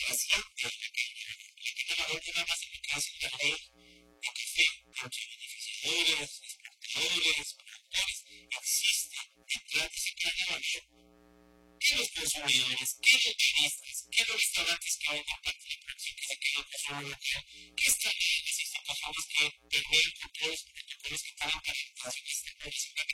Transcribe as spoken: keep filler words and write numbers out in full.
trasciende la calidad. La tiene valor nada más en el caso de la ley de café, entre beneficiadores, exportadores, productores, existe detrás de esa cadena de valor que los consumidores, que los turistas, que los restaurantes que venden parte de la producción que se quedó con su local, que están las instituciones que permiten con todos los protocolos que tienen para la operación de esta